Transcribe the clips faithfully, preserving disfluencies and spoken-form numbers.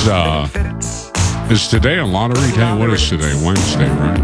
Is uh, is today a lottery day? What is today? Wednesday, right?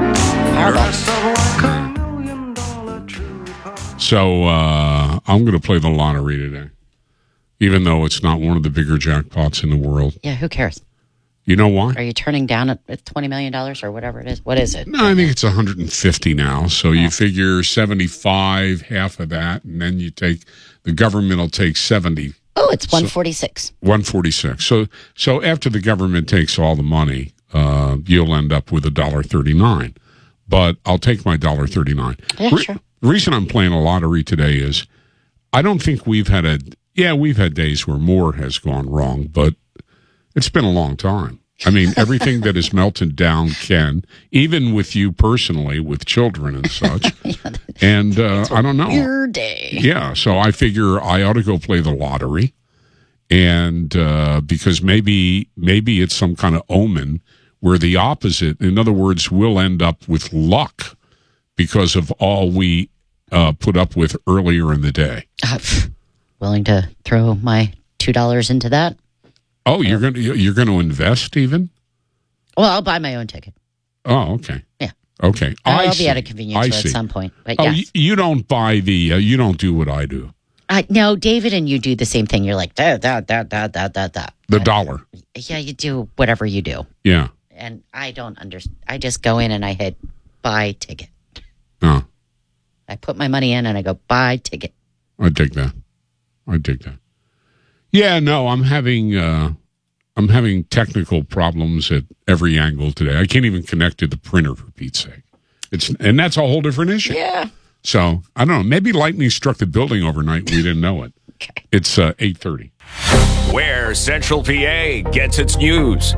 So uh, I'm going to play the lottery today, even though it's not one of the bigger jackpots in the world. Yeah, who cares? You know why? Are you turning down at twenty million dollars or whatever it is? What is it? No, I think it's one hundred fifty now. So oh. you figure seventy-five, half of that, and then you take, the government will take seventy. Oh, it's one forty-six. So, one forty-six. So so after the government takes all the money, uh, you'll end up with one dollar thirty-nine. But I'll take my one dollar thirty-nine. Yeah, Re- sure. The reason I'm playing a lottery today is I don't think we've had a, yeah, we've had days where more has gone wrong, but it's been a long time. I mean, everything that is melted down can, even with you personally, with children and such. yeah, and uh, I don't know. Your day. Yeah, so I figure I ought to go play the lottery, and uh, because maybe maybe it's some kind of omen where the opposite, in other words, we'll end up with luck because of all we uh, put up with earlier in the day. Uh, willing to throw my two dollars into that? Oh, you're going to you're going to invest even? Well, I'll buy my own ticket. Oh, okay. Yeah. Okay. I'll I be see. at a convenience I store see. at some point. But oh, yes. y- you don't buy the. Uh, you don't do what I do. Uh, no, David and you do the same thing. You're like da da da da da da da. The dollar. Yeah, you do whatever you do. Yeah. And I don't understand. I just go in and I hit buy ticket. Oh. I put my money in and I go buy ticket. I dig that. I dig that. Yeah. No, I'm having. Uh, I'm having technical problems at every angle today. I can't even connect to the printer, for Pete's sake. It's and that's a whole different issue. Yeah. So I don't know. Maybe lightning struck the building overnight. We didn't know it. Okay. It's uh, eight thirty. Where Central P A gets its news.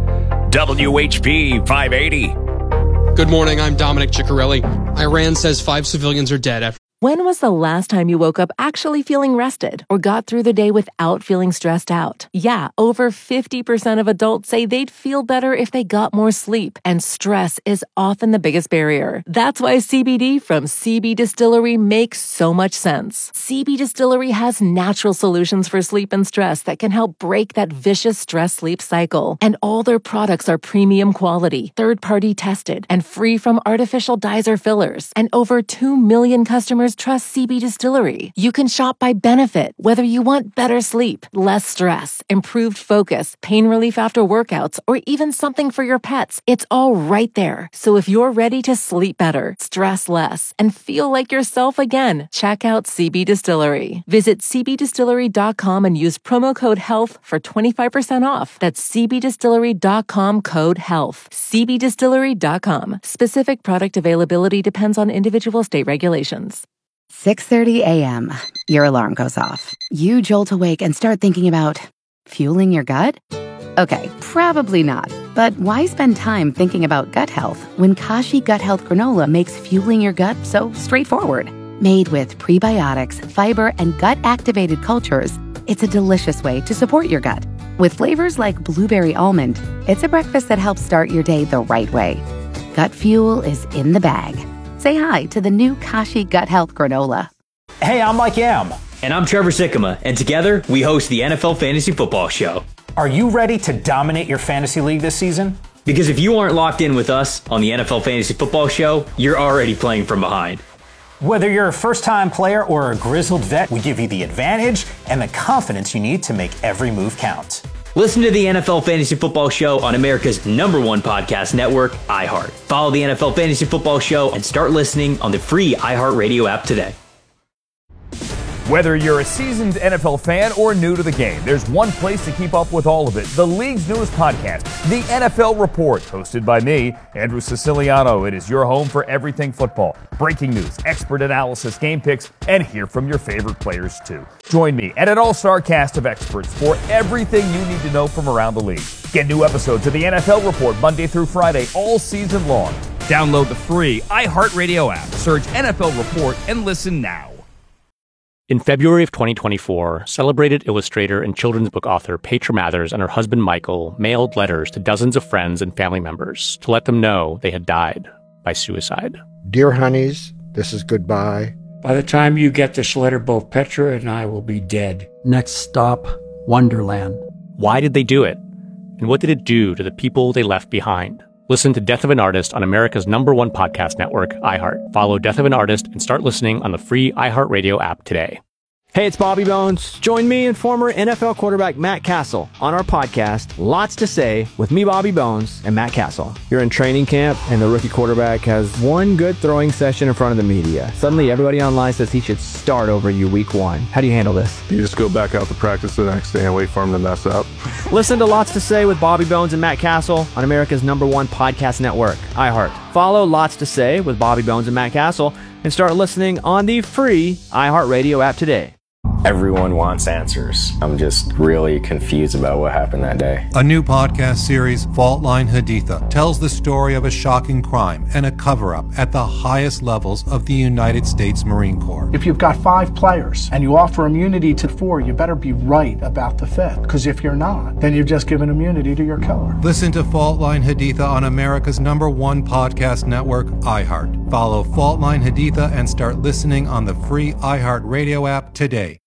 W H P five eighty. Good morning. I'm Dominic Ciccarelli. Iran says five civilians are dead after. When was the last time you woke up actually feeling rested or got through the day without feeling stressed out? Yeah, over fifty percent of adults say they'd feel better if they got more sleep, and stress is often the biggest barrier. That's why C B D from C B Distillery makes so much sense. C B Distillery has natural solutions for sleep and stress that can help break that vicious stress-sleep cycle. And all their products are premium quality, third-party tested, and free from artificial dyes or fillers. And over two million customers trust C B Distillery. You can shop by benefit, whether you want better sleep, less stress, improved focus, pain relief after workouts, or even something for your pets. It's all right there. So if you're ready to sleep better, stress less, and feel like yourself again, check out C B Distillery. Visit c b distillery dot com and use promo code HEALTH for twenty-five percent off. That's c b distillery dot com code HEALTH. c b distillery dot com. Specific product availability depends on individual state regulations. six thirty a.m. Your alarm goes off. You jolt awake and start thinking about fueling your gut? Okay, probably not. But why spend time thinking about gut health when Kashi Gut Health Granola makes fueling your gut so straightforward? Made with prebiotics, fiber, and gut-activated cultures, it's a delicious way to support your gut. With flavors like blueberry almond, it's a breakfast that helps start your day the right way. Gut fuel is in the bag. Say hi to the new Kashi Gut Health Granola. Hey, I'm Mike Yam. And I'm Trevor Sikkema, and together we host the N F L Fantasy Football Show. Are you ready to dominate your fantasy league this season? Because if you aren't locked in with us on the N F L Fantasy Football Show, you're already playing from behind. Whether you're a first-time player or a grizzled vet, we give you the advantage and the confidence you need to make every move count. Listen to the N F L Fantasy Football Show on America's number one podcast network, iHeart. Follow the N F L Fantasy Football Show and start listening on the free iHeartRadio app today. Whether you're a seasoned N F L fan or new to the game, there's one place to keep up with all of it. The league's newest podcast, The N F L Report, hosted by me, Andrew Siciliano. It is your home for everything football. Breaking news, expert analysis, game picks, and hear from your favorite players too. Join me and an all-star cast of experts for everything you need to know from around the league. Get new episodes of The N F L Report Monday through Friday all season long. Download the free iHeartRadio app, search N F L Report, and listen now. In February of twenty twenty-four, celebrated illustrator and children's book author Petra Mathers and her husband Michael mailed letters to dozens of friends and family members to let them know they had died by suicide. Dear honeys, this is goodbye. By the time you get this letter, both Petra and I will be dead. Next stop, Wonderland. Why did they do it? And what did it do to the people they left behind? Listen to Death of an Artist on America's number one podcast network, iHeart. Follow Death of an Artist and start listening on the free iHeartRadio app today. Hey, it's Bobby Bones. Join me and former N F L quarterback Matt Castle on our podcast, Lots to Say, with me, Bobby Bones, and Matt Castle. You're in training camp, and the rookie quarterback has one good throwing session in front of the media. Suddenly, everybody online says he should start over you week one. How do you handle this? You just go back out to practice the next day and wait for him to mess up. Listen to Lots to Say with Bobby Bones and Matt Castle on America's number one podcast network, iHeart. Follow Lots to Say with Bobby Bones and Matt Castle and start listening on the free iHeartRadio app today. Everyone wants answers. I'm just really confused about what happened that day. A new podcast series, Fault Line Haditha, tells the story of a shocking crime and a cover-up at the highest levels of the United States Marine Corps. If you've got five players and you offer immunity to four, you better be right about the fifth. Because if you're not, then you've just given immunity to your killer. Listen to Fault Line Haditha on America's number one podcast network, iHeart. Follow Fault Line Haditha and start listening on the free iHeartRadio app today.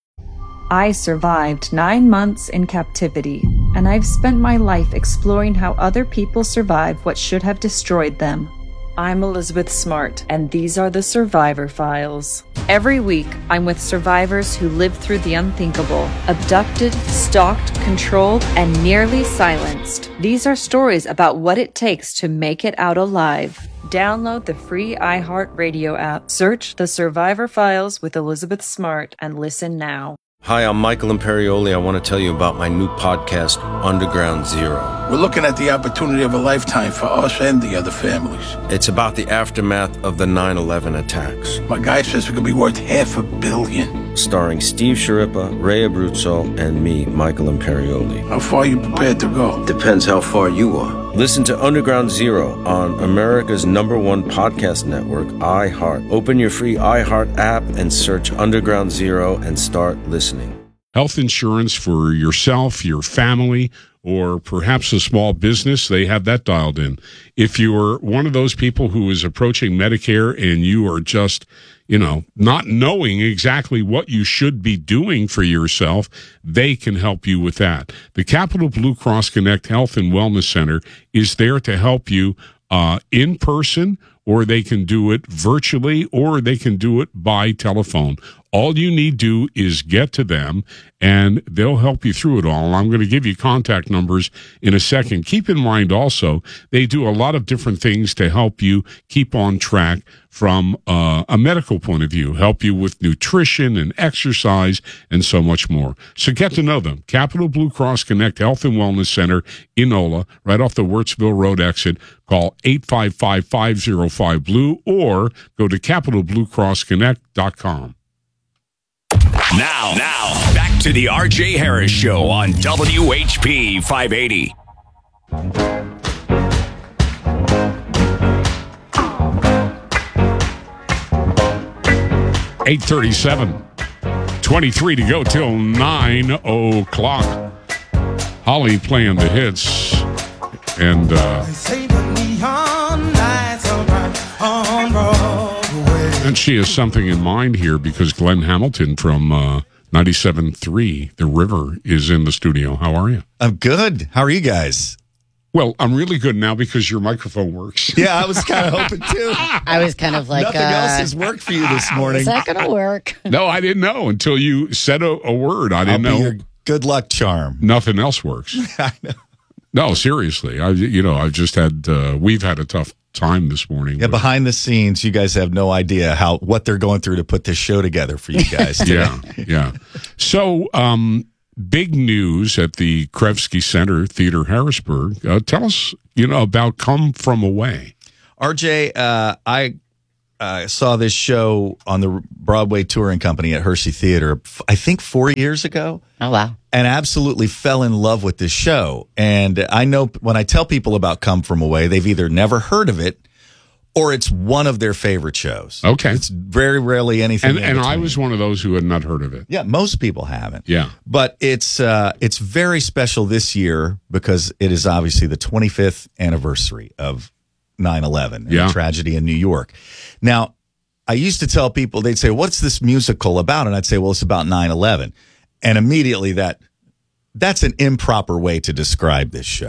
I survived nine months in captivity, and I've spent my life exploring how other people survive what should have destroyed them. I'm Elizabeth Smart, and these are the Survivor Files. Every week, I'm with survivors who lived through the unthinkable, abducted, stalked, controlled, and nearly silenced. These are stories about what it takes to make it out alive. Download the free iHeartRadio app, search The Survivor Files with Elizabeth Smart, and listen now. Hi, I'm Michael Imperioli. I want to tell you about my new podcast, Underground Zero. We're looking at the opportunity of a lifetime for us and the other families. It's about the aftermath of the nine eleven attacks. My guy says we could be worth half a billion. Starring Steve Sharippa, Ray Abruzzo, and me, Michael Imperioli. How far are you prepared to go? Depends how far you are. Listen to Underground Zero on America's number one podcast network, iHeart. Open your free iHeart app and search Underground Zero and start listening. Health insurance for yourself, your family, or perhaps a small business, they have that dialed in. If you're one of those people who is approaching Medicare and you are just, you know, not knowing exactly what you should be doing for yourself, they can help you with that. The Capital Blue Cross Connect Health and Wellness Center is there to help you uh, in person, or they can do it virtually, or they can do it by telephone. All you need to do is get to them, and they'll help you through it all. I'm going to give you contact numbers in a second. Keep in mind also, they do a lot of different things to help you keep on track from uh, a medical point of view, help you with nutrition and exercise and so much more. So get to know them. Capital Blue Cross Connect Health and Wellness Center in Ola, right off the Wirtsville Road exit. Call eight five five, five oh five, B L U E or go to capital blue cross connect dot com. Now, now, back to the R J Harris Show on W H P five eighty. eight thirty-seven, twenty-three to go till nine o'clock. Holly playing the hits, and uh, and she has something in mind here because Glenn Hamilton from uh, ninety-seven point three, The River, is in the studio. How are you? I'm good. How are you guys? Well, I'm really good now because your microphone works. Yeah, I was kind of hoping too. I was kind of like, nothing uh, else has worked for you this morning. Is that going to work? No, I didn't know until you said a, a word. I didn't I'll be know. your good luck charm. Nothing else works. I know. No, seriously. I, you know, I've just had. Uh, we've had a tough time this morning. Yeah, behind the scenes, you guys have no idea how what they're going through to put this show together for you guys. yeah, yeah. So, um, big news at the Krevsky Center Theater, Harrisburg. Uh, tell us, you know, about Come From Away. R J, uh, I uh, saw this show on the Broadway touring company at Hershey Theater, I think four years ago. Oh, wow. And absolutely fell in love with this show. And I know when I tell people about Come From Away, they've either never heard of it or it's one of their favorite shows. Okay. It's very rarely anything. And, and I was one of those who had not heard of it. Yeah, most people haven't. Yeah. But it's uh, it's very special this year because it is obviously the twenty-fifth anniversary of nine eleven, and yeah. the tragedy in New York. Now, I used to tell people, they'd say, what's this musical about? And I'd say, well, it's about nine eleven. And immediately that that's an improper way to describe this show.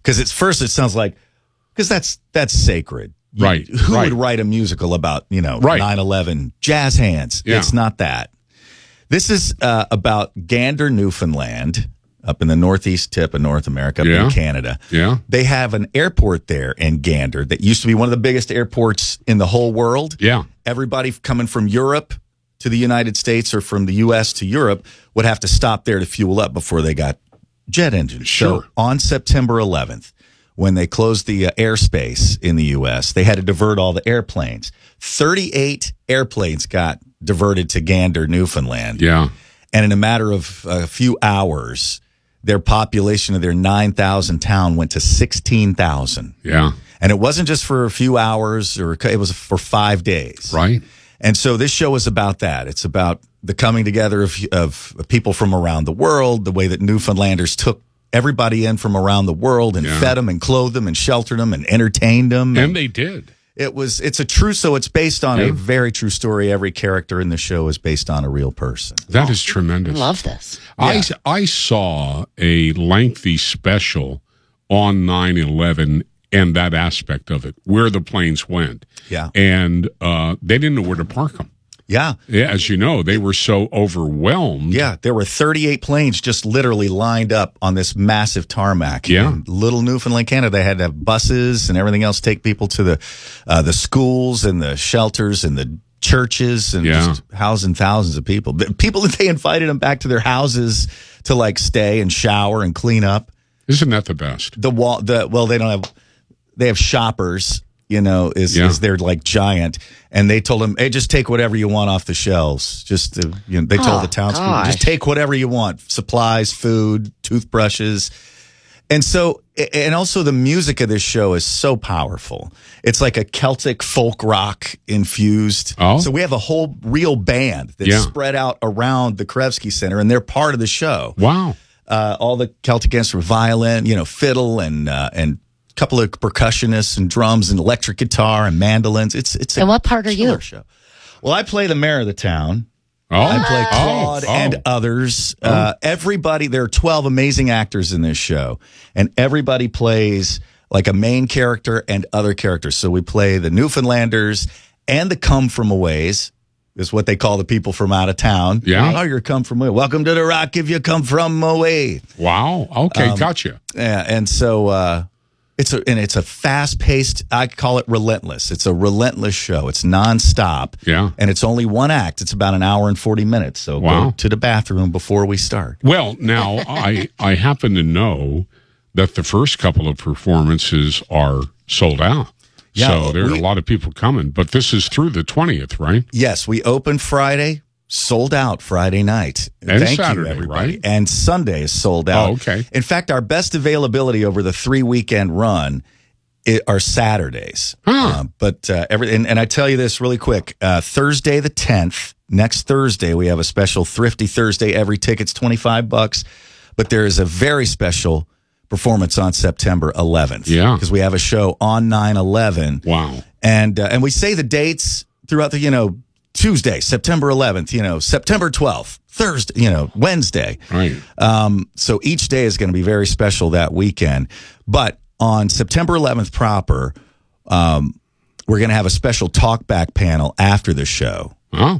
Because at first it sounds like, because that's that's sacred. You, Right. Who right. would write a musical about, you know, Right. nine eleven, jazz hands? Yeah. It's not that. This is uh, about Gander, Newfoundland, up in the northeast tip of North America, up Yeah. in Canada. Yeah. They have an airport there in Gander that used to be one of the biggest airports in the whole world. Yeah. Everybody coming from Europe to the United States or from the U S to Europe would have to stop there to fuel up before they got jet engines. Sure. So on September eleventh, when they closed the uh, airspace in the U S, they had to divert all the airplanes. thirty-eight airplanes got diverted to Gander, Newfoundland. Yeah. And in a matter of a few hours, their population of their nine thousand town went to sixteen thousand. Yeah. And it wasn't just for a few hours, or it was for five days. Right. And so this show is about that. It's about the coming together of, of people from around the world, the way that Newfoundlanders took everybody in from around the world and Yeah. fed them and clothed them and sheltered them and entertained them. And they did. It was, it's a true, so it's based on Yeah. a very true story. Every character in the show is based on a real person. That is tremendous. I love this. I, I saw a lengthy special on nine eleven and that aspect of it, where the planes went. Yeah. And uh, they didn't know where to park them. Yeah. Yeah, as you know, they were so overwhelmed. Yeah, there were thirty-eight planes just literally lined up on this massive tarmac. Yeah. In little Newfoundland, Canada. They had to have buses and everything else take people to the uh, the schools and the shelters and the churches and Yeah. just housing thousands of people. The people that they invited them back to their houses to like stay and shower and clean up. Isn't that the best? The wall, the well, they don't have. They have shoppers. You know, is Yeah. is their like giant, and they told them, "Hey, just take whatever you want off the shelves." Just to, you know, they told Oh, the townspeople, gosh. "Just take whatever you want: supplies, food, toothbrushes." And so, and also the music of this show is so powerful. It's like a Celtic folk rock infused. Oh. So we have a whole real band that's Yeah. spread out around the Krevsky Center, and they're part of the show. Wow. Uh, all the Celtic instruments, violin, you know, fiddle, and uh, and a couple of percussionists and drums and electric guitar and mandolins. It's it's. A And what part are you? killer show. Well, I play the mayor of the town. Oh. I play Oh. Claude Oh. and others. Uh, everybody, there are twelve amazing actors in this show, and everybody plays like a main character and other characters. So we play the Newfoundlanders and the come from aways, is what they call the people from out of town. Yeah. Oh, you're come from away. Welcome to the Rock if you come from away. Wow. Okay, Um, gotcha. Yeah, and so uh, it's a and it's a fast paced. I call it relentless. It's a relentless show. It's nonstop. Yeah. and it's only one act. It's about an hour and forty minutes. So Wow. go to the bathroom before we start. Well, now I I happen to know that the first couple of performances are sold out. Yeah, so there are we- a lot of people coming, but this is through the twentieth, right? Yes, we open Friday, sold out Friday night. And Thank Saturday, you, everybody. right? And Sunday is sold out. Oh, okay. In fact, our best availability over the three weekend run i- are Saturdays. Huh. Uh, but uh, every and, and I tell you this really quick: uh, Thursday the tenth, next Thursday, we have a special Thrifty Thursday. Every ticket's twenty five bucks, but there is a very special performance on September eleventh. Yeah. because we have a show on nine eleven. Wow. And uh, and we say the dates throughout the, you know, Tuesday, September eleventh, you know, September twelfth, Thursday, you know, Wednesday. Right. Um, so each day is going to be very special that weekend. But on September eleventh proper, um, we're going to have a special talkback panel after the show. Oh.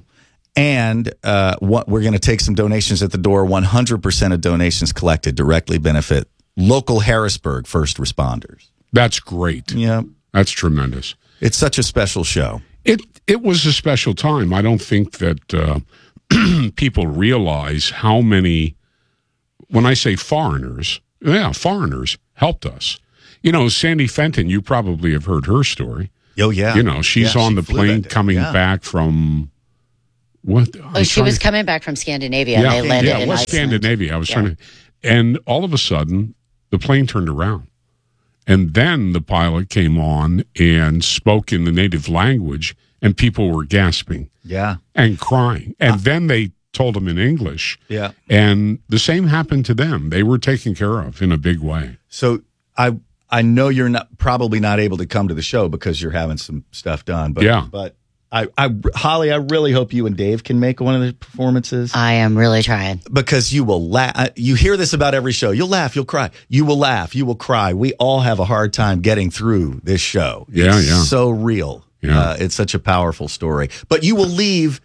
And uh, what, we're going to take some donations at the door. one hundred percent of donations collected directly benefit local Harrisburg first responders. That's great. Yeah. That's tremendous. It's such a special show. It it was a special time. I don't think that uh, people realize how many, when I say foreigners, yeah, foreigners helped us. You know, Sandy Fenton, you probably have heard her story. Oh, yeah. You know, she's Yeah, on she the flew plane that day. coming Yeah. back from what? Oh, she was coming back from Scandinavia. Yeah, and they landed yeah, in it was Iceland. Scandinavia. I was Yeah. trying to, and all of a sudden, the plane turned around. And then the pilot came on and spoke in the native language, and people were gasping Yeah. and crying. And then they told them in English. Yeah. And the same happened to them. They were taken care of in a big way. So I I know you're not probably not able to come to the show because you're having some stuff done. But Yeah. but I, I, Holly, I really hope you and Dave can make one of the performances. I am really trying. Because you will laugh. You hear this about every show. You'll laugh, you'll cry. You will laugh, you will cry. We all have a hard time getting through this show. Yeah, it's yeah. so real. Yeah. Uh, it's such a powerful story. But you will leave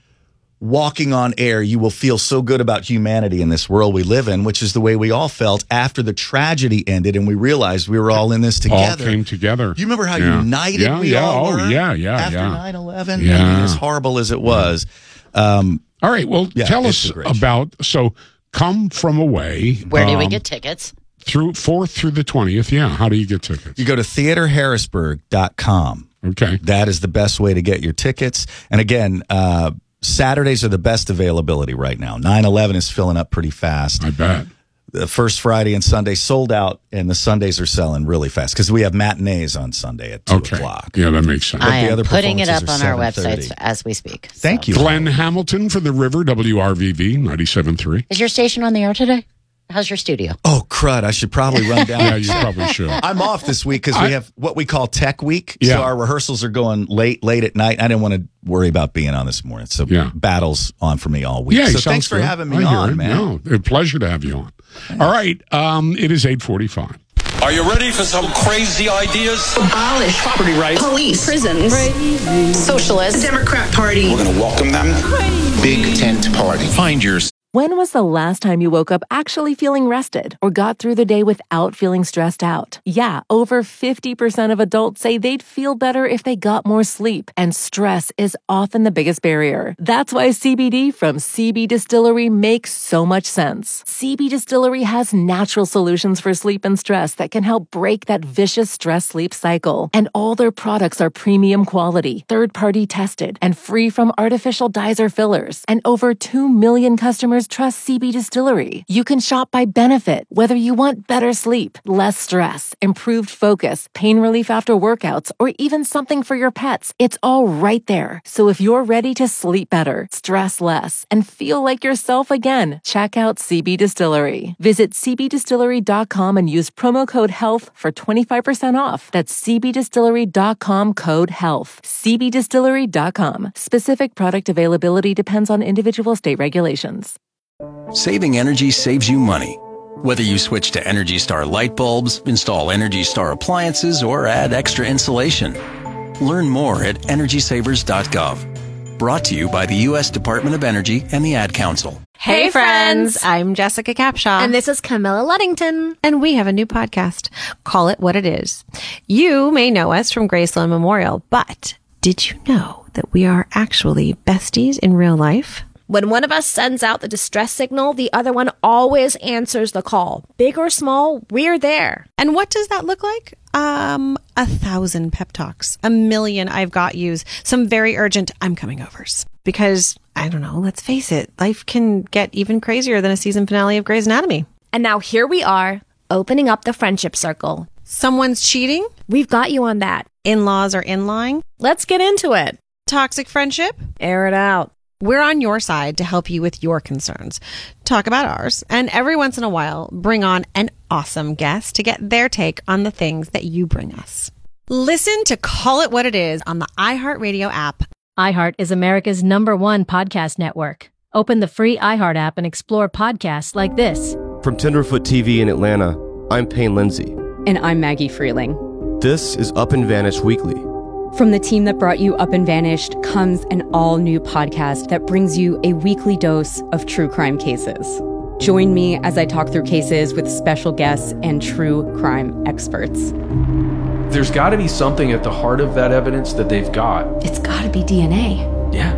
walking on air. You will feel so good about humanity in this world we live in, which is the way we all felt after the tragedy ended and we realized we were all in this together. All came together. Do you remember how yeah. united yeah, we yeah. all oh, were? Yeah, yeah, after yeah. nine eleven? Yeah. I mean, as horrible as it was. Um, all right, well, yeah, tell us about, so Come From Away. Where do um, we get tickets? Through fourth through the twentieth, yeah. How do you get tickets? You go to theater harrisburg dot com. Okay. That is the best way to get your tickets. And again, uh, Saturdays are the best availability right now. nine eleven is filling up pretty fast. I bet. The first Friday and Sunday sold out, and the Sundays are selling really fast because we have matinees on Sunday at two okay. o'clock. Yeah, that makes sense. I the am other putting it up performances on are our seven thirty. websites as we speak. Thank you. Glenn Hamilton for The River, W R V V ninety-seven point three. Is your station on the air today? How's your studio? Oh, crud. I should probably run down. Yeah, you probably should. I'm off this week because we have what we call Tech Week. Yeah. So our rehearsals are going late, late at night. I didn't want to worry about being on this morning. So yeah. battle's on for me all week. Yeah, so sounds thanks for good. having me I hear on, it. man. No, a pleasure to have you on. All right. Um, it is eight forty-five. Are you ready for some crazy ideas? Abolish property rights, police, prisons, crazy. Socialist, Democrat Party. We're going to welcome them. Crazy. Big tent party. Find yours. When was the last time you woke up actually feeling rested or got through the day without feeling stressed out? Yeah, over fifty percent of adults say they'd feel better if they got more sleep, and stress is often the biggest barrier. That's why C B D from C B Distillery makes so much sense. C B Distillery has natural solutions for sleep and stress that can help break that vicious stress-sleep cycle. And all their products are premium quality, third-party tested, and free from artificial dyes or fillers. And over two million customers trust C B Distillery. You can shop by benefit, whether you want better sleep, less stress, improved focus, pain relief after workouts, or even something for your pets. It's all right there. So if you're ready to sleep better, stress less, and feel like yourself again, check out C B Distillery. Visit c b distillery dot com and use promo code HEALTH for twenty-five percent off. That's c b distillery dot com code HEALTH. c b distillery dot com. Specific product availability depends on individual state regulations. Saving energy saves you money. Whether you switch to Energy Star light bulbs, install Energy Star appliances, or add extra insulation. Learn more at energy savers dot gov. Brought to you by the U S Department of Energy and the Ad Council. Hey, friends. I'm Jessica Capshaw. And this is Camilla Luddington. And we have a new podcast. Call It What It Is. You may know us from Graceland Memorial, but did you know that we are actually besties in real life? When one of us sends out the distress signal, the other one always answers the call. Big or small, we're there. And what does that look like? Um, a thousand pep talks, a million I've got yous, some very urgent I'm coming overs. Because, I don't know, let's face it, life can get even crazier than a season finale of Grey's Anatomy. And now here we are, opening up the friendship circle. Someone's cheating? We've got you on that. In-laws are in-lying? Let's get into it. Toxic friendship? Air it out. We're on your side to help you with your concerns. Talk about ours, and every once in a while, bring on an awesome guest to get their take on the things that you bring us. Listen to Call It What It Is on the iHeartRadio app. iHeart is America's number one podcast network. Open the free iHeart app and explore podcasts like this. From Tenderfoot T V in Atlanta, I'm Payne Lindsay. And I'm Maggie Freeling. This is Up and Vanished Weekly. From the team that brought you Up and Vanished comes an all-new podcast that brings you a weekly dose of true crime cases. Join me as I talk through cases with special guests and true crime experts. There's got to be something at the heart of that evidence that they've got. It's got to be D N A. Yeah.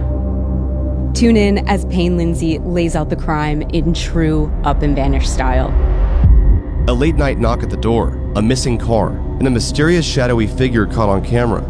Tune in as Payne Lindsay lays out the crime in true Up and Vanished style. A late-night knock at the door, a missing car, and a mysterious shadowy figure caught on camera.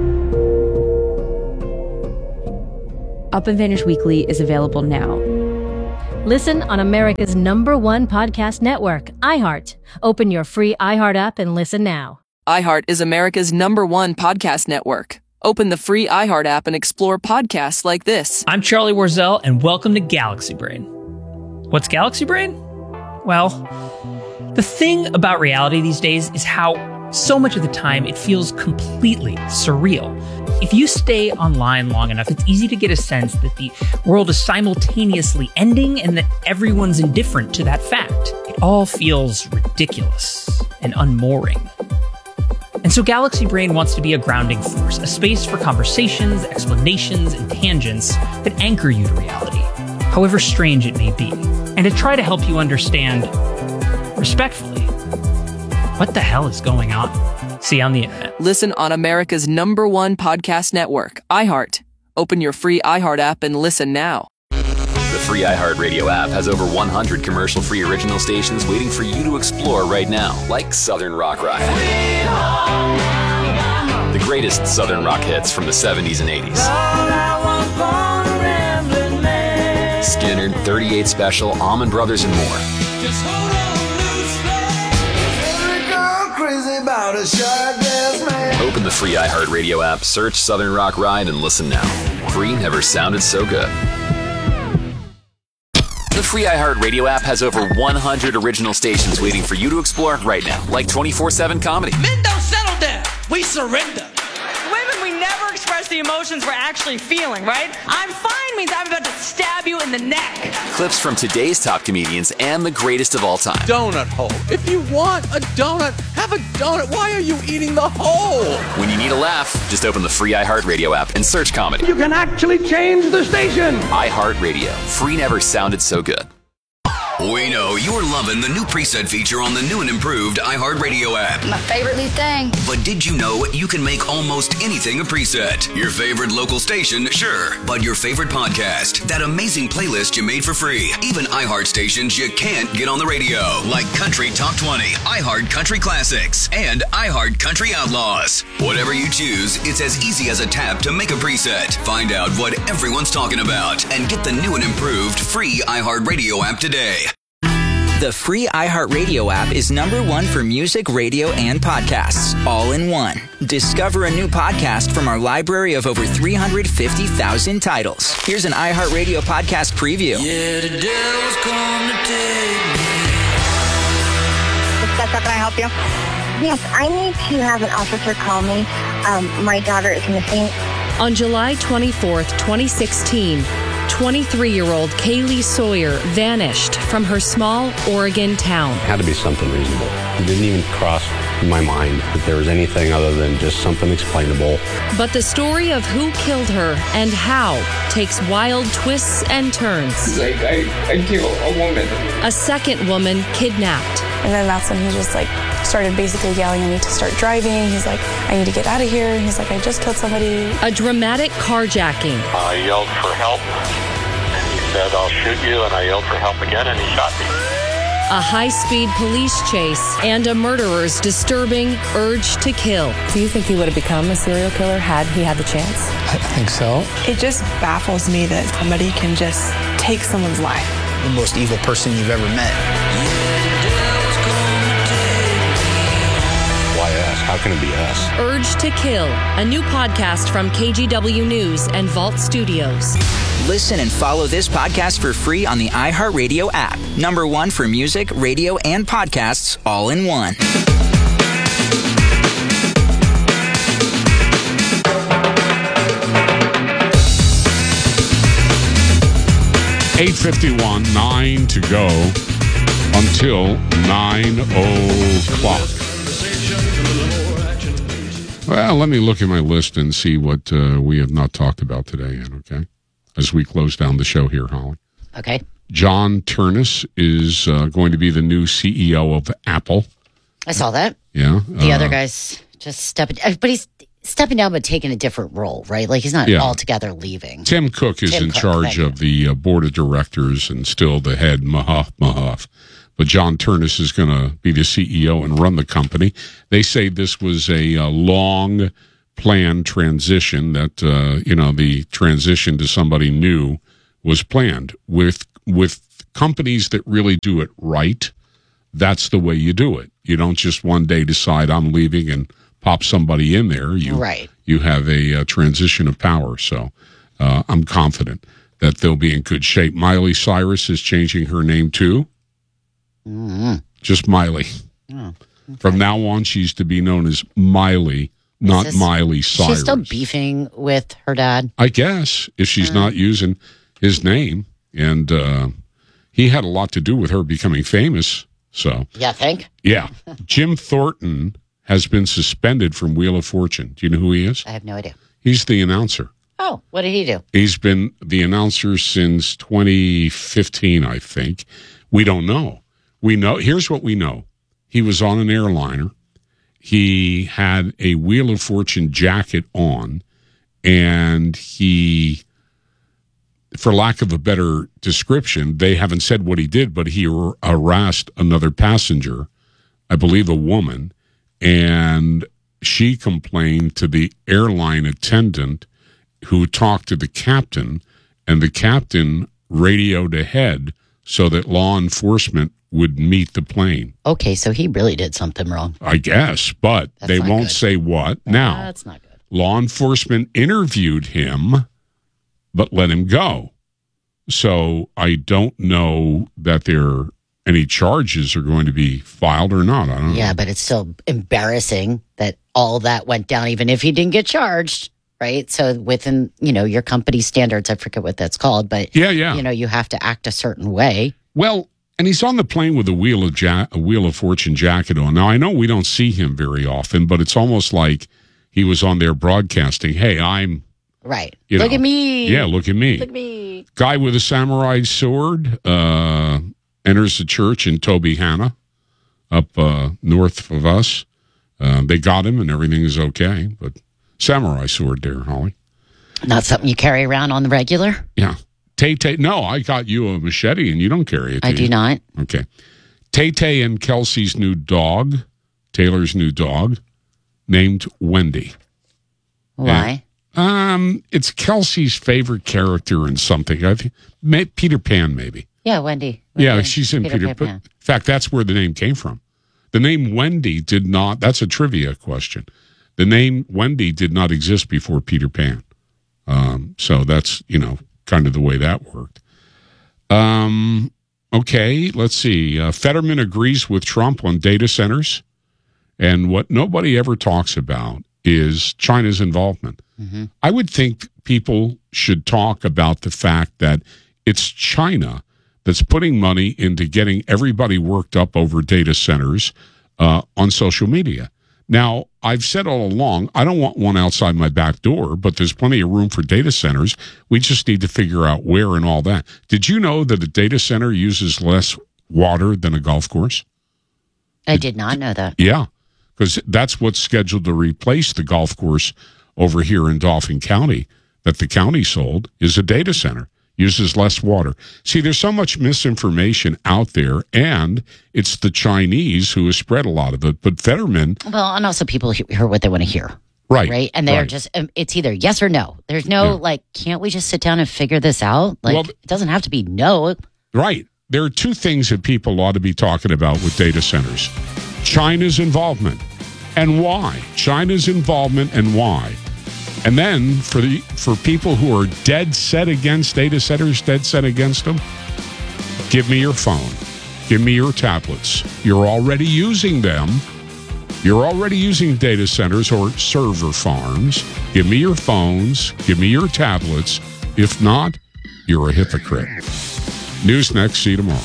Up and Vanished Weekly is available now. Listen on America's number one podcast network, iHeart. Open your free iHeart app and listen now. iHeart is America's number one podcast network. Open the free iHeart app and explore podcasts like this. I'm Charlie Warzel, and welcome to Galaxy Brain. What's Galaxy Brain? Well, the thing about reality these days is how so much of the time it feels completely surreal. If you stay online long enough, it's easy to get a sense that the world is simultaneously ending and that everyone's indifferent to that fact. It all feels ridiculous and unmooring. And so Galaxy Brain wants to be a grounding force, a space for conversations, explanations, and tangents that anchor you to reality, however strange it may be, and to try to help you understand, respectfully, what the hell is going on. See you on the internet. Listen on America's number one podcast network, iHeart. Open your free iHeart app and listen now. The free iHeartRadio app has over one hundred commercial-free original stations waiting for you to explore right now, like Southern Rock Ride. The greatest Southern rock hits from the seventies and eighties. Skinner, thirty-eight Special, Allman Brothers, and more. Open the free iHeartRadio app, search Southern Rock Ride, and listen now. Free never sounded so good. The free iHeartRadio app has over one hundred original stations waiting for you to explore right now, like twenty-four seven comedy. Men don't settle down. We surrender. Women, we never express the emotions we're actually feeling, right? I'm fine means I'm about to stab you in the neck. Clips from today's top comedians and the greatest of all time. Donut hole. If you want a donut, have a donut. Why are you eating the hole? When you need a laugh, just open the free iHeartRadio app and search comedy. You can actually change the station. iHeartRadio. Free never sounded so good. We know you're loving the new preset feature on the new and improved iHeartRadio app. My favorite new thing. But did you know you can make almost anything a preset? Your favorite local station, sure. But your favorite podcast, that amazing playlist you made for free. Even iHeart stations you can't get on the radio, like Country Top twenty, iHeart Country Classics, and iHeart Country Outlaws. Whatever you choose, it's as easy as a tap to make a preset. Find out what everyone's talking about and get the new and improved free iHeartRadio app today. The free iHeartRadio app is number one for music, radio, and podcasts, all in one. Discover a new podcast from our library of over three hundred fifty thousand titles. Here's an iHeartRadio podcast preview. Yeah, the devil's come to take me. How can I help you? Yes, I need to have an officer call me. Um, my daughter is missing. On July twenty-fourth, twenty sixteen, twenty-three-year-old Kaylee Sawyer vanished from her small Oregon town. It had to be something reasonable. It didn't even cross my mind that there was anything other than just something explainable. But the story of who killed her and how takes wild twists and turns. Like, I, I killed a woman. A second woman kidnapped. And then that's when he just, like, started basically yelling at me to start driving. He's like, I need to get out of here. He's like, I just killed somebody. A dramatic carjacking. I yelled for help, and he said, I'll shoot you, and I yelled for help again, and he shot me. A high-speed police chase and a murderer's disturbing urge to kill. Do you think he would have become a serial killer had he had the chance? I think so. It just baffles me that somebody can just take someone's life. The most evil person you've ever met. Why us? How can it be us? Urge to Kill, a new podcast from K G W News and Vault Studios. Listen and follow this podcast for free on the iHeartRadio app. Number one for music, radio, and podcasts, all in one. eight fifty-one, nine to go until nine o'clock. Well, let me look at my list and see what uh, we have not talked about today yet, okay? As we close down the show here, Holly. Okay. John Ternus is uh, going to be the new C E O of Apple. I saw that. Yeah. The uh, other guy's just stepping, but he's stepping down, but taking a different role, right? Like he's not Yeah. altogether leaving. Tim Cook is Tim in Cook, charge thank you. of the uh, board of directors and still the head, Mahuff, Mahuff. But John Ternus is going to be the C E O and run the company. They say this was a, uh long planned transition, that, uh, you know, the transition to somebody new was planned. With, with companies that really do it right, that's the way you do it. You don't just one day decide I'm leaving and pop somebody in there. You, right. You have a, uh transition of power. So uh, I'm confident that they'll be in good shape. Miley Cyrus is changing her name too. Mm-hmm. Just Miley. Oh. Okay. From now on, she's to be known as Miley, not this, Miley Cyrus. She's still beefing with her dad? I guess, if she's uh. not using his name. And uh, he had a lot to do with her becoming famous. So, yeah, think? Yeah. Jim Thornton has been suspended from Wheel of Fortune. Do you know who he is? I have no idea. He's the announcer. Oh, what did he do? He's been the announcer since twenty fifteen, I think. We don't know. We know. Here's what we know. He was on an airliner. He had a Wheel of Fortune jacket on, and he, for lack of a better description, they haven't said what he did, but he harassed another passenger, I believe a woman, and she complained to the airline attendant who talked to the captain, and the captain radioed ahead so that law enforcement would meet the plane. Okay, so he really did something wrong. I guess, but That's they not won't good. say what. Now, That's not good. Law enforcement interviewed him, but let him go. So I don't know that there any charges are going to be filed or not. I don't know. Yeah, but it's still embarrassing that all that went down, even if he didn't get charged, right? So within, you know, your company standards, I forget what that's called, but Yeah, yeah. you know, you have to act a certain way. Well, and he's on the plane with a Wheel of ja- a Wheel of Fortune jacket on. Now, I know we don't see him very often, but it's almost like he was on there broadcasting, hey, I'm... Right. You Look know, at me. Yeah, look at me. Look at me. Guy with a samurai sword uh, enters the church in Tobyhanna up uh, north of us. Uh, they got him and everything is okay, but samurai sword there, Holly. Not something you carry around on the regular? Yeah. Tay Tay, no, I got you a machete and you don't carry it. I do do you? not. Okay. Tay Tay and Kelsey's new dog, Taylor's new dog, named Wendy. Why? Um, it's Kelsey's favorite character in something. I think may, Peter Pan, maybe. Yeah, Wendy. Yeah, Wendy. she's in Peter Peter, Pan. Pan. In fact, that's where the name came from. The name Wendy did not. That's a trivia question. The name Wendy did not exist before Peter Pan. Um, so that's you know kind of the way that worked. Um, okay, let's see. Uh, Fetterman agrees with Trump on data centers, and what nobody ever talks about is China's involvement. Mm-hmm. I would think people should talk about the fact that it's China that's putting money into getting everybody worked up over data centers uh, on social media. Now, I've said all along, I don't want one outside my back door, but there's plenty of room for data centers. We just need to figure out where and all that. Did you know that a data center uses less water than a golf course? I did not know that. Yeah, because that's what's scheduled to replace the golf course over here in Dauphin County that the county sold is a data center. Uses less water. See, there's so much misinformation out there, and it's the Chinese who have spread a lot of it. But Fetterman... Well, and also people hear what they want to hear. Right. Right? And they're right. just, um, it's either yes or no. There's no, Yeah. like, can't we just sit down and figure this out? Like, Well, it doesn't have to be no. Right. There are two things that people ought to be talking about with data centers. China's involvement and why. China's involvement and why. And then for the for people who are dead set against data centers, dead set against them, give me your phone. Give me your tablets. You're already using them. You're already using data centers or server farms. Give me your phones. Give me your tablets. If not, you're a hypocrite. News next. See you tomorrow.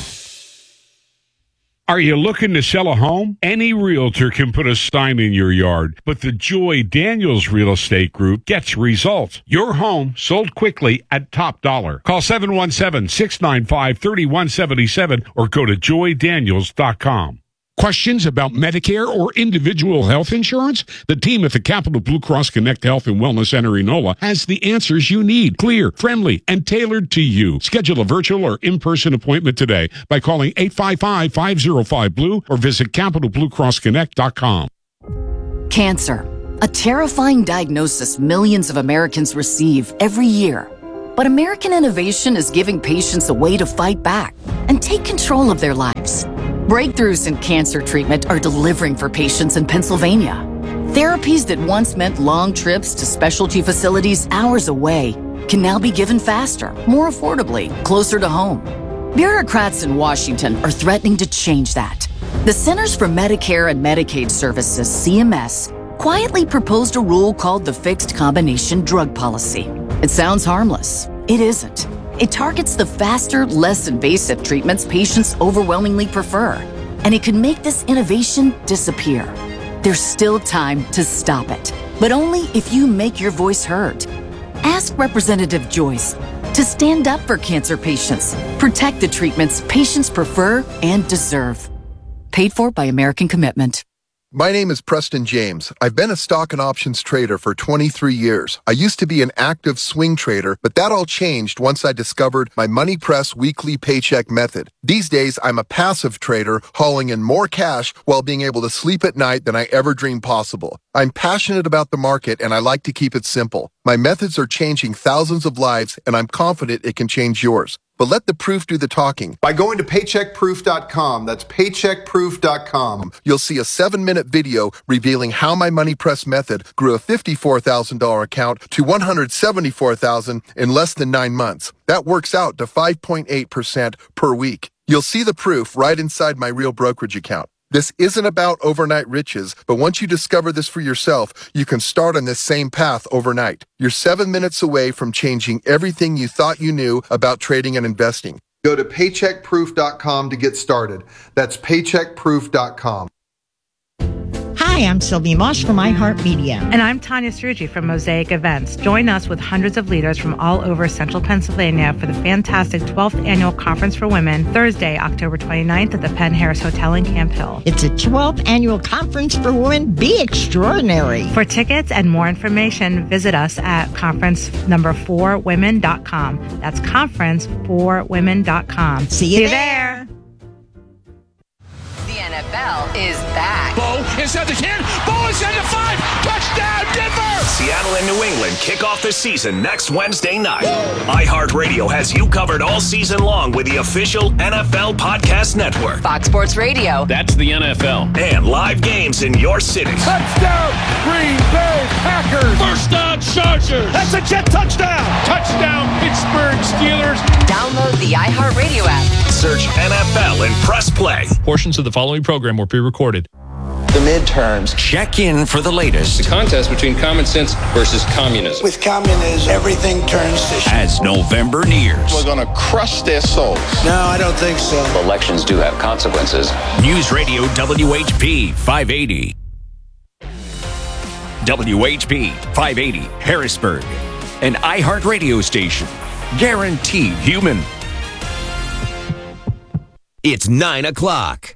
Are you looking to sell a home? Any realtor can put a sign in your yard, but the Joy Daniels Real Estate Group gets results. Your home sold quickly at top dollar. Call seven one seven, six nine five, three one seven seven or go to joy daniels dot com. Questions about Medicare or individual health insurance? The team at the Capital Blue Cross Connect Health and Wellness Center Enola has the answers you need. Clear, friendly, and tailored to you. Schedule a virtual or in-person appointment today by calling eight five five, five oh five, B L U E or visit capital blue cross connect dot com. Cancer, a terrifying diagnosis millions of Americans receive every year. But American innovation is giving patients a way to fight back and take control of their lives. Breakthroughs in cancer treatment are delivering for patients in Pennsylvania. Therapies that once meant long trips to specialty facilities hours away can now be given faster, more affordably, closer to home. Bureaucrats in Washington are threatening to change that. The Centers for Medicare and Medicaid Services, C M S, quietly proposed a rule called the Fixed Combination Drug Policy. It sounds harmless. It isn't. It targets the faster, less invasive treatments patients overwhelmingly prefer, and it could make this innovation disappear. There's still time to stop it, but only if you make your voice heard. Ask Representative Joyce to stand up for cancer patients, protect the treatments patients prefer and deserve. Paid for by American Commitment. My name is Preston James. I've been a stock and options trader for twenty-three years. I used to be an active swing trader, but that all changed once I discovered my Money Press weekly paycheck method. These days, I'm a passive trader hauling in more cash while being able to sleep at night than I ever dreamed possible. I'm passionate about the market and I like to keep it simple. My methods are changing thousands of lives and I'm confident it can change yours. But let the proof do the talking. By going to paycheck proof dot com, that's paycheck proof dot com, you'll see a seven-minute video revealing how my Money Press method grew a fifty-four thousand dollars account to one hundred seventy-four thousand dollars in less than nine months. That works out to five point eight percent per week. You'll see the proof right inside my real brokerage account. This isn't about overnight riches, but once you discover this for yourself, you can start on this same path overnight. You're seven minutes away from changing everything you thought you knew about trading and investing. Go to paycheck proof dot com to get started. That's paycheck proof dot com. Hi, I'm Sylvie Mosh from iHeartMedia. And I'm Tanya Strugi from Mosaic Events. Join us with hundreds of leaders from all over central Pennsylvania for the fantastic twelfth Annual Conference for Women, Thursday, October twenty-ninth at the Penn Harris Hotel in Camp Hill. It's a twelfth Annual Conference for Women. Be extraordinary. For tickets and more information, visit us at conference number four women dot com. That's conference four women dot com. See you, See you there. there. The N F L is back. Bo is at the ten. Bo is at the five. Touchdown, Denver! Seattle and New England kick off the season next Wednesday night. iHeartRadio has you covered all season long with the official N F L Podcast Network. Fox Sports Radio. That's the N F L. And live games in your city. Touchdown, Green Bay Packers! First down, Chargers! That's a jet touchdown! Touchdown, Pittsburgh Steelers! Download the iHeartRadio app. Search N F L and press play. Portions of the following program were pre-recorded. The midterms. Check in for the latest. The contest between common sense versus communism. With communism, everything turns to shit. As November nears. We're going to crush their souls. No, I don't think so. Elections do have consequences. News Radio W H P five eighty. W H P five eighty, Harrisburg. An iHeart radio station. Guaranteed human. It's nine o'clock.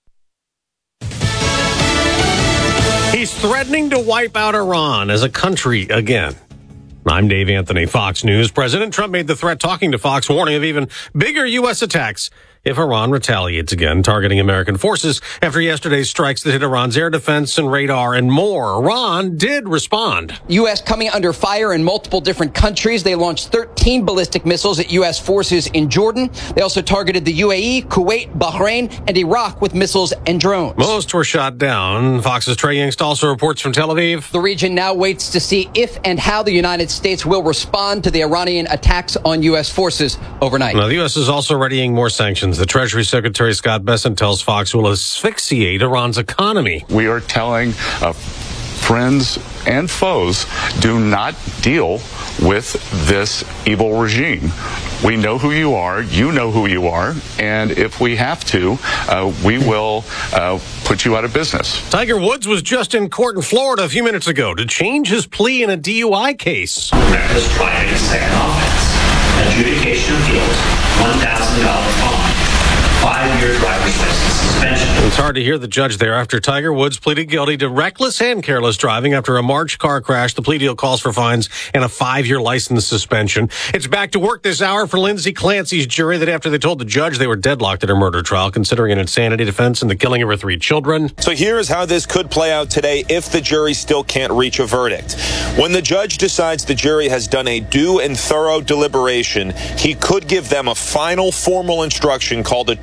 He's threatening to wipe out Iran as a country again. I'm Dave Anthony, Fox News. President Trump made the threat talking to Fox, warning of even bigger U S attacks if Iran retaliates again, targeting American forces after yesterday's strikes that hit Iran's air defense and radar and more. Iran did respond. U S coming under fire in multiple different countries. They launched thirteen ballistic missiles at U S forces in Jordan. They also targeted the U A E, Kuwait, Bahrain, and Iraq with missiles and drones. Most were shot down. Fox's Trey Yingst also reports from Tel Aviv. The region now waits to see if and how the United States will respond to the Iranian attacks on U S forces overnight. Now, the U S is also readying more sanctions. The Treasury Secretary Scott Bessent tells Fox will asphyxiate Iran's economy. We are telling uh, friends and foes, do not deal with this evil regime. We know who you are, you know who you are, and if we have to, uh, we will uh, put you out of business. Tiger Woods was just in court in Florida a few minutes ago to change his plea in a D U I case. Reckless driving, second offense, adjudication appeals, one thousand dollars fine, five-year driver's license suspension. It's hard to hear the judge there after Tiger Woods pleaded guilty to reckless and careless driving after a March car crash. The plea deal calls for fines and a five-year license suspension. It's back to work this hour for Lindsay Clancy's jury that after they told the judge they were deadlocked at her murder trial, considering an insanity defense and the killing of her three children. So here is how this could play out today if the jury still can't reach a verdict. When the judge decides the jury has done a due and thorough deliberation, he could give them a final formal instruction called a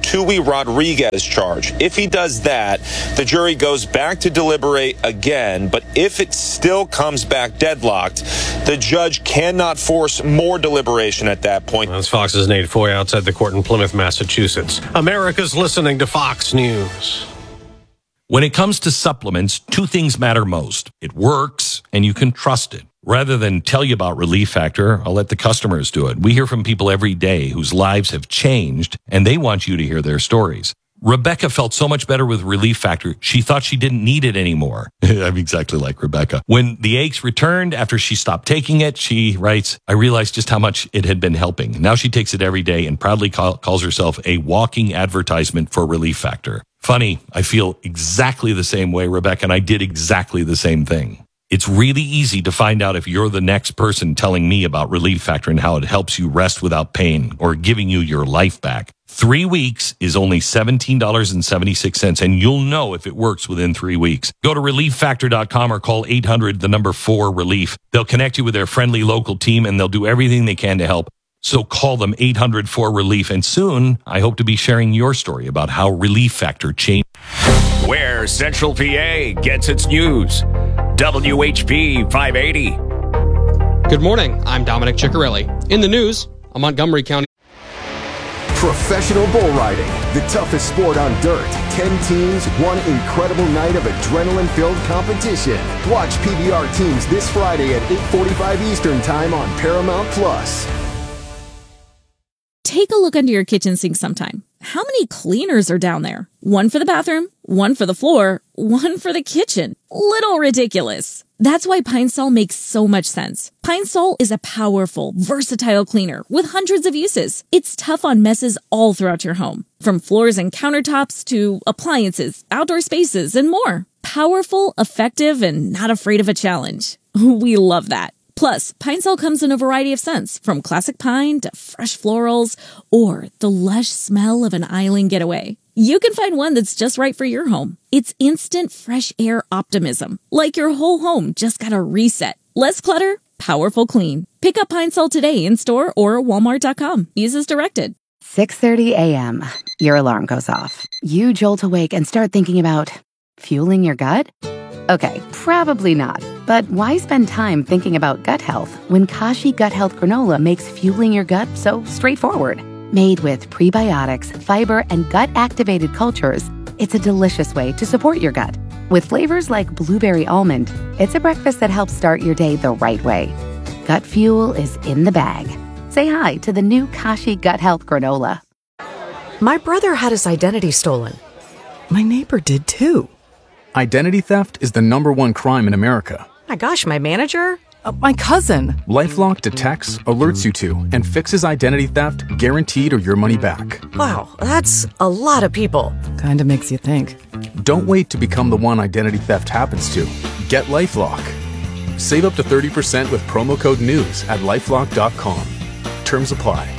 Tui Rodriguez charge. If he does that, the jury goes back to deliberate again. But if it still comes back deadlocked, the judge cannot force more deliberation at that point. That's Fox's Nate Foy outside the court in Plymouth, Massachusetts. America's listening to Fox News. When it comes to supplements, two things matter most. It works, and you can trust it. Rather than tell you about Relief Factor, I'll let the customers do it. We hear from people every day whose lives have changed, and they want you to hear their stories. Rebecca felt so much better with Relief Factor, she thought she didn't need it anymore. I'm exactly like Rebecca. When the aches returned after she stopped taking it, she writes, I realized just how much it had been helping. Now she takes it every day and proudly call, calls herself a walking advertisement for Relief Factor. Funny, I feel exactly the same way, Rebecca, and I did exactly the same thing. It's really easy to find out if you're the next person telling me about Relief Factor and how it helps you rest without pain or giving you your life back. Three weeks is only seventeen dollars and seventy-six cents, and you'll know if it works within three weeks. Go to relief factor dot com or call eight hundred, the number four, relief. They'll connect you with their friendly local team, and they'll do everything they can to help. So call them eight hundred four relief, and soon I hope to be sharing your story about how Relief Factor changed. Where Central P A gets its news. W H P five eighty. Good morning, I'm Dominic Ciccarelli. In the news, a Montgomery County. Professional bull riding, the toughest sport on dirt. Ten teams, one incredible night of adrenaline-filled competition. Watch P B R teams this Friday at eight forty-five Eastern Time on Paramount Plus. Take a look under your kitchen sink sometime. How many cleaners are down there? One for the bathroom, one for the floor, one for the kitchen. Little ridiculous. That's why Pine Sol makes so much sense. Pine Sol is a powerful, versatile cleaner with hundreds of uses. It's tough on messes all throughout your home, from floors and countertops to appliances, outdoor spaces, and more. Powerful, effective, and not afraid of a challenge. We love that. Plus, Pine Sol comes in a variety of scents, from classic pine to fresh florals or the lush smell of an island getaway. You can find one that's just right for your home. It's instant fresh air optimism, like your whole home just got a reset. Less clutter, powerful clean. Pick up Pine Sol today in store or walmart dot com. Use as directed. six thirty a.m. Your alarm goes off. You jolt awake and start thinking about fueling your gut? Okay, probably not. But why spend time thinking about gut health when Kashi Gut Health Granola makes fueling your gut so straightforward? Made with prebiotics, fiber, and gut-activated cultures, it's a delicious way to support your gut. With flavors like blueberry almond, it's a breakfast that helps start your day the right way. Gut fuel is in the bag. Say hi to the new Kashi Gut Health Granola. My brother had his identity stolen. My neighbor did too. Identity theft is the number one crime in America. My gosh, my manager? Uh, my cousin. LifeLock detects, alerts you to, and fixes identity theft guaranteed or your money back. Wow, that's a lot of people. Kinda makes you think. Don't wait to become the one identity theft happens to. Get LifeLock. Save up to thirty percent with promo code NEWS at lifelock dot com. Terms apply.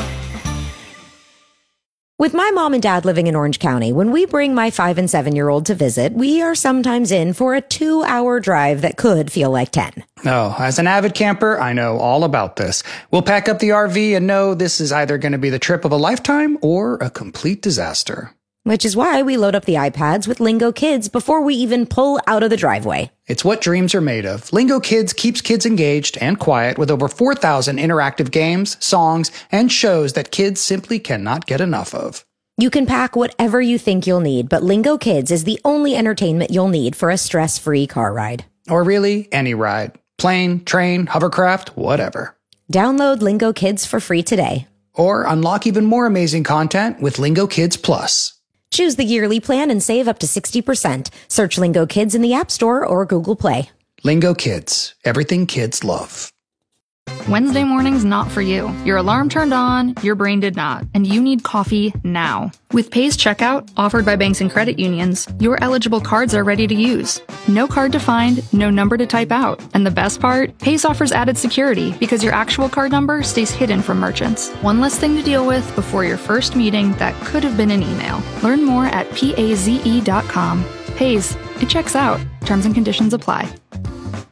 With my mom and dad living in Orange County, when we bring my five and seven-year-old to visit, we are sometimes in for a two-hour drive that could feel like ten. Oh, as an avid camper, I know all about this. We'll pack up the R V and know this is either going to be the trip of a lifetime or a complete disaster. Which is why we load up the iPads with Lingo Kids before we even pull out of the driveway. It's what dreams are made of. Lingo Kids keeps kids engaged and quiet with over four thousand interactive games, songs, and shows that kids simply cannot get enough of. You can pack whatever you think you'll need, but Lingo Kids is the only entertainment you'll need for a stress-free car ride. Or really, any ride. Plane, train, hovercraft, whatever. Download Lingo Kids for free today. Or unlock even more amazing content with Lingo Kids Plus. Choose the yearly plan and save up to sixty percent. Search Lingo Kids in the App Store or Google Play. Lingo Kids. Everything kids love. Wednesday morning's not for you. Your alarm turned on, your brain did not, and you need coffee now. With Pay's checkout, offered by banks and credit unions, your eligible cards are ready to use. No card to find, no number to type out. And the best part? Pay's offers added security because your actual card number stays hidden from merchants. One less thing to deal with before your first meeting that could have been an email. Learn more at paze dot com. Pay's. It checks out. Terms and conditions apply.